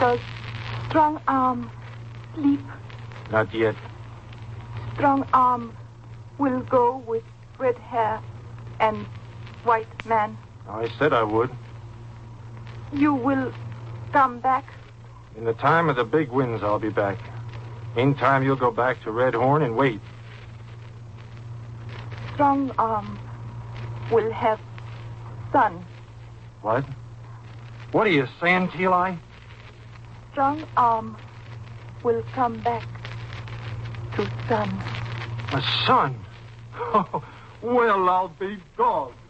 Does Strong Arm sleep? Not yet. Strong Arm will go with red hair and white man. I said I would. You will come back? In the time of the big winds, I'll be back. Meantime, you'll go back to Red Horn and wait. Strong Arm will have son. What? What are you saying, Teal-Eye? Strong Arm will come back to son. A son? Oh, well, I'll be gone.